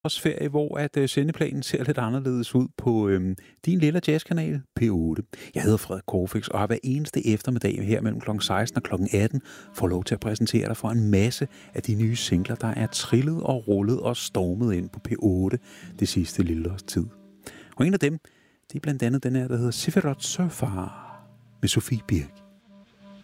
ferie, hvor at sendeplanen ser lidt anderledes ud på din lille jazzkanal P8. Jeg hedder Frederik Corfix, og har hver eneste eftermiddag her mellem kl. 16 og kl. 18 får lov til at præsentere dig for en masse af de nye singler, der er trillet og rullet og stormet ind på P8 det sidste lille års tid. Og en af dem, det er blandt andet den her, der hedder Sefirot Surfar med Sofie Birk.